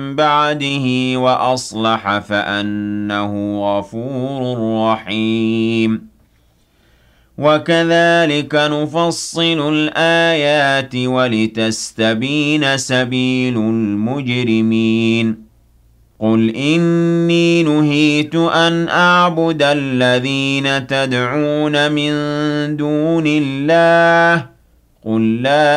بَعْدِهِ وَأَصْلَحَ فَأَنَّهُ غَفُورٌ رَّحِيمٌ وَكَذَٰلِكَ نُفَصِّلُ الْآيَاتِ وَلِتَسْتَبِينَ سَبِيلُ الْمُجْرِمِينَ قُلْ إِنِّي نُهِيتُ أَنْ أَعْبُدَ الَّذِينَ تَدْعُونَ مِن دُونِ اللَّهِ قُل لَّا